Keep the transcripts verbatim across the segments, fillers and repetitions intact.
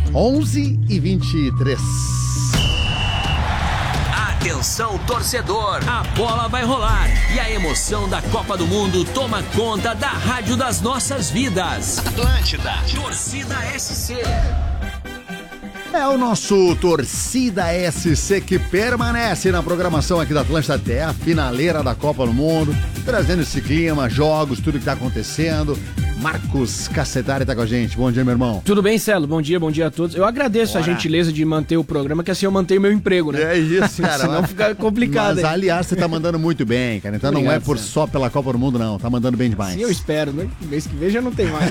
onze e vinte e três. Atenção, torcedor, a bola vai rolar e a emoção da Copa do Mundo toma conta da rádio das nossas vidas. Atlântida, Torcida S C. É o nosso Torcida S C que permanece na programação aqui da Atlântida até a finaleira da Copa do Mundo, trazendo esse clima, jogos, tudo que tá acontecendo. Marcos Cacetari tá com a gente. Bom dia, meu irmão. Tudo bem, Celo? Bom dia, bom dia a todos. Eu agradeço Bora. a gentileza de manter o programa, que assim eu mantenho meu emprego, né? É isso, cara. Senão fica complicado. Mas, aliás, você tá mandando muito bem, cara. Então Obrigado, não é por Celo. só pela Copa do Mundo, não. Tá mandando bem demais. Sim, eu espero, né? Mês que vem já não tem mais.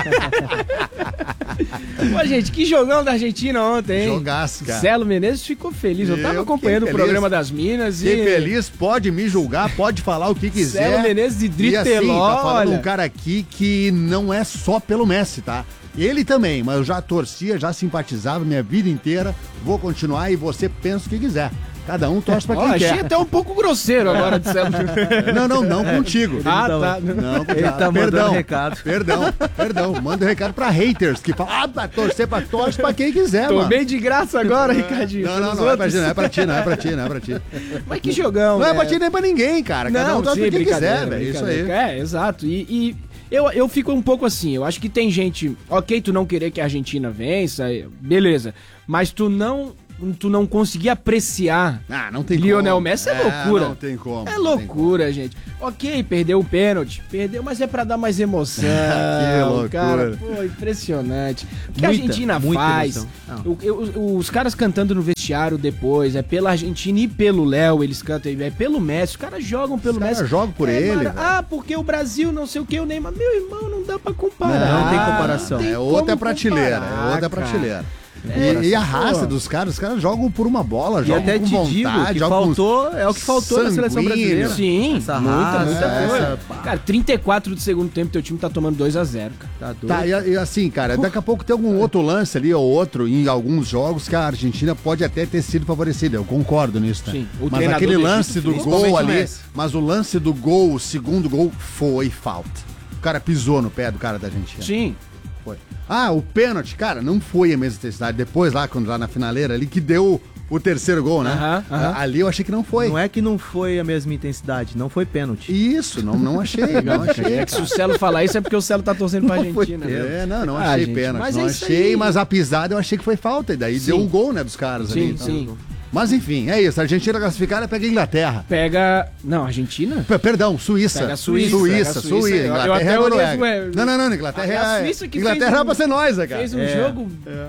Pô, gente, que jogão da Argentina ontem, hein? Jogaço, cara. Celo Menezes ficou feliz. Eu, eu tava acompanhando o programa das Minas e... Fiquei feliz, pode me julgar, pode falar o que quiser. Celo Menezes de Driteló. E assim, tá falando olha. um cara aqui que não é só pelo Messi, tá? Ele também, mas eu já torcia, já simpatizava minha vida inteira, vou continuar e você pensa o que quiser. Cada um torce pra quem oh, quer. Achei até um pouco grosseiro agora de Celo. Não, não, não contigo. Ah, tá. Não, ele tá mandando recado. Perdão, perdão. Manda um recado pra haters que falam, ah, pra torcer pra torce pra quem quiser, Tô mano. bem de graça agora, Ricardinho. Não, não, não, é pra ti, não é pra ti, não é pra ti, não é pra ti. Mas que jogão, Não né? é pra ti nem pra ninguém, cara. Cada não, um torce sim, pra quem quiser, velho. Isso aí. É, exato. E... e... Eu, eu fico um pouco assim, eu acho que tem gente, ok, tu não querer que a Argentina vença, beleza, mas tu não, tu não conseguir apreciar ah, não tem Lionel como. Messi é, é loucura. Não tem como. É loucura, gente. Ok, perdeu o pênalti, perdeu, mas é pra dar mais emoção. Que loucura. Cara, pô, impressionante. O que muita, a Argentina faz, o, eu, os caras cantando no vestiário depois, é pela Argentina e pelo Léo, eles cantam, é pelo Messi, os caras jogam pelo os Messi. Os caras jogam por é, ele. Mara, ah, porque o Brasil não sei o que, o Neymar, meu irmão, não dá pra comparar. Não, não tem comparação. Tem é outra como prateleira, comparar, é outra cara. prateleira. E, e a raça dos caras, os caras jogam por uma bola, e jogam até com te vontade, digo que jogam faltou, é o que faltou sanguíneo. na seleção brasileira. Sim, essa muita, raça, muita coisa. essa... Cara, trinta e quatro do segundo tempo, teu time tá tomando dois a zero, cara. Tá doido. Tá, e, e assim, cara, daqui a pouco tem algum outro lance ali ou outro em alguns jogos que a Argentina pode até ter sido favorecida. Eu concordo nisso, né? Sim, o mas aquele do lance Egito, do gol ali, Messi. mas o lance do gol, o segundo gol, foi falta. O cara pisou no pé do cara da Argentina. Sim. Foi. Ah, o pênalti, cara, não foi a mesma intensidade. Depois lá, quando lá na finaleira ali, que deu o terceiro gol, né? Aham, aham. Ali eu achei que não foi. Não é que não foi a mesma intensidade, não foi pênalti. Isso, não, não achei, não achei. É que se o Celo falar isso é porque o Celo tá torcendo pra Argentina. Né? É, não, não Ah, achei gente, pênalti. mas Não é isso achei, aí. mas a pisada eu achei que foi falta. E daí Sim. deu um gol, né, dos caras ali. Sim, Então. sim. Mas enfim, é isso. A Argentina classificada pega a Inglaterra. Pega... Não, Argentina? P- Perdão, Suíça. Pega a Suíça, Suíça, pega a Suíça. Suíça. Eu- eu Inglaterra até é a olhei Noruega. assim, ué, Não, não, não. Inglaterra a- a é. Suíça que Inglaterra fez é um- pra ser nós, né, cara? Fez um É. jogo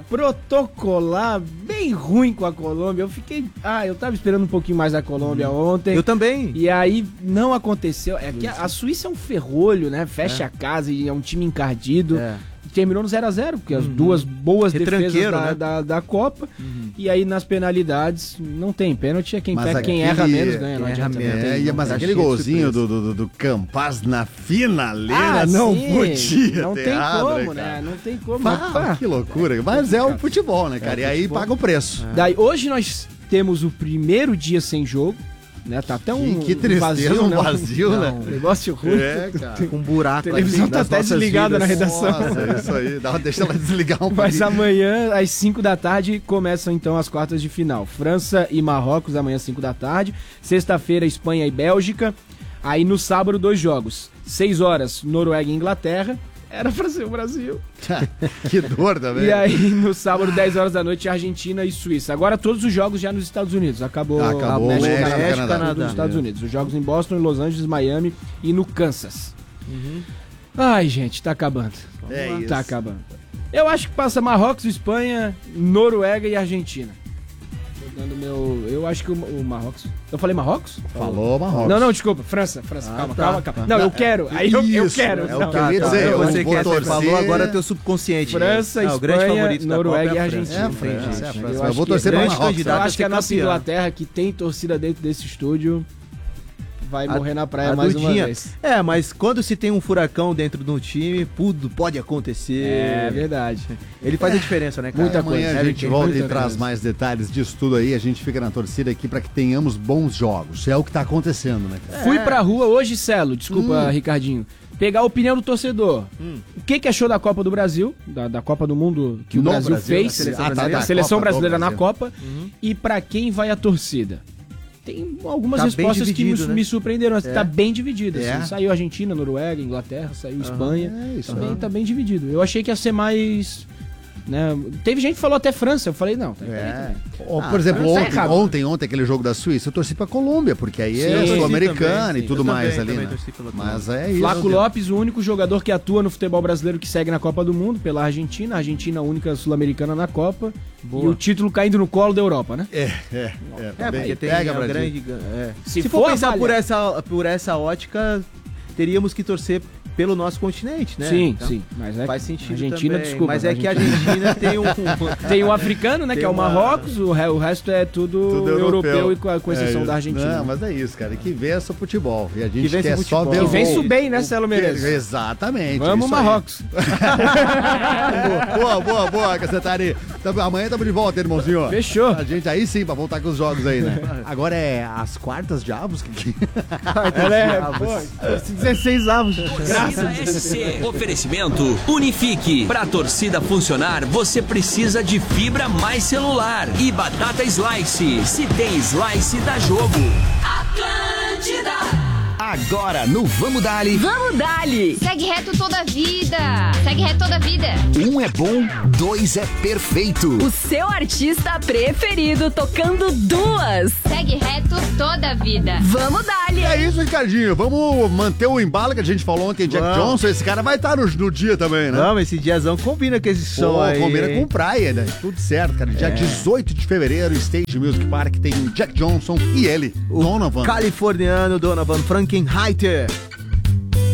protocolar bem ruim com a Colômbia. Eu fiquei... Ah, eu tava esperando um pouquinho mais da Colômbia ontem. Eu também. E aí não aconteceu. É que a, a Suíça é um ferrolho, né? Fecha a casa e é um time encardido. É. Terminou no zero a zero, porque as duas boas defesas Retranqueiro, da, né? da, da Copa. E aí nas penalidades não tem pênalti, é quem, Mas pega, quem aquele- erra menos ganha. Não quem erra adianta. menos. Não tem- É, e- não mas tem- aquele cheio de golzinho surpresa. do, do, do Campaz na finaleira Ah, não sim. podia Não ter tem errado, como, né, cara? né? Não tem como. Pá, Pá. que loucura. Mas é o futebol, né, cara? É e aí futebol. paga o preço. Daí hoje nós temos o primeiro dia sem jogo, né? Tá até um, Que, que tristeza, vazio, um né? vazio, Não, né? um negócio ruim. É, cara. Com um buraco. A televisão aqui tá nas até nossas desligada na vidas. redação. Nossa, isso aí. Dá, deixa ela desligar um Mas pouquinho. amanhã, às cinco da tarde, começam então as quartas de final. França e Marrocos, amanhã às cinco da tarde. Sexta-feira, Espanha e Bélgica. Aí no sábado, dois jogos. seis horas, Noruega e Inglaterra. Era pra ser o Brasil. Que dor também. E aí, no sábado, dez horas da noite, Argentina e Suíça. Agora todos os jogos já nos Estados Unidos. Acabou, Acabou México, México, Canadá, Canadá. Canadá, nos Estados Unidos. Os jogos em Boston, em Los Angeles, Miami e no Kansas. Ai, gente, tá acabando. É isso. Tá acabando. Eu acho que passa Marrocos, Espanha, Noruega e Argentina. Tô dando meu... Eu acho que o, o Marrocos... Eu falei Marrocos? Falou, Marrocos. Não, não, desculpa. França, França. Ah, calma, tá. calma, calma. Não, eu quero. Aí eu, eu Isso, quero. é o Não, que eu ia tá, dizer, tá. eu Você vou quer, você torcer- falou agora teu subconsciente. França, Ah, o grande Espanha, favorito da Noruega Copa é e a França. Argentina. É a França, gente. é a França. Eu Mas acho eu vou que torcer é pra grande Marrocos. candidato. Eu acho que a a ser nossa campeã. Inglaterra, que tem torcida dentro desse estúdio, vai morrer na praia A mais uma Dudinha. vez. É, mas quando se tem um furacão dentro de um time, tudo pode acontecer. É verdade. Ele faz a diferença, né, cara? Muita Amanhã coisa. a Harry gente Kane, volta muita e traz coisa. mais detalhes disso tudo aí. A gente fica na torcida aqui pra que tenhamos bons jogos. É o que tá acontecendo, né, cara? Fui pra rua hoje, Celo, desculpa, Hum. Ricardinho. pegar a opinião do torcedor. Hum. O que, que achou da Copa do Brasil, da, da Copa do Mundo que o No Brasil, Brasil, fez, a seleção a, brasileira. a seleção Copa do brasileira na Brasil. Copa, e pra quem vai a torcida. Tem algumas Tá bem respostas que me, dividido, né? me surpreenderam, mas É. tá bem dividido. É. Assim. Saiu Argentina, Noruega, Inglaterra, saiu Espanha. é isso, também aham. tá bem dividido. Eu achei que ia ser mais... Né? Teve gente que falou até França, eu falei, não, tá É. Ó, Ah, por exemplo, tá ontem, errado. ontem, ontem, aquele jogo da Suíça, eu torci pra Colômbia, porque aí é Sim, sul-americana sim, e sim. tudo Eu mais também, ali, também né? torci pela Mas é isso. Flaco Lopes, o único jogador que atua no futebol brasileiro que segue na Copa do Mundo, pela Argentina. A Argentina, a única sul-americana na Copa. Boa. E o título caindo no colo da Europa, né? É, é, é. É, Também. porque tem Pega, a Brasil. grande... É. Se Se, for for pensar avaliar- por essa, por essa ótica, teríamos que torcer pelo nosso continente, né? Sim, Então, sim. Mas é faz sentido Argentina, também. desculpa. Mas é que a Argentina tem um... Tem o africano, né? Tem que é o uma- Marrocos, o, re- o resto é tudo, Tudo europeu, e com, a- com exceção É da isso. Argentina. Não, mas é isso, cara. Que vença o futebol. E a gente Que vença quer o só futebol. ver E o vence gol. bem, né, Celo Menezes? Exatamente. Vamos, isso aí. Marrocos. boa, boa, boa, Cacetari. Tamo- Amanhã estamos de volta, irmãozinho. Fechou. A gente aí sim, pra voltar com os jogos aí, né? Agora é as quartas de avos? Que... que- Ela é, pô, dezesseis avos. Torcida S C. Oferecimento Unifique. Pra torcida funcionar, você precisa de fibra mais celular. E batata slice. Se tem slice, dá jogo. Agora no Vamos Dali, Vamos dali! Segue reto toda a vida. Segue reto toda a vida. um é bom, dois é perfeito. O seu artista preferido tocando duas. Segue reto toda a vida. Vamos dali! É isso, Ricardinho. Vamos manter o embalo que a gente falou ontem, Jack Vamos. Johnson. Esse cara vai estar no, no dia também, né? Não, esse diazão combina com esse som Pô, aí. combina hein? com praia, né? Tudo certo, cara. Dia dezoito de fevereiro, Stage Music Park, tem Jack Johnson e ele, Donovan. Californiano Donovan Frankenheiter.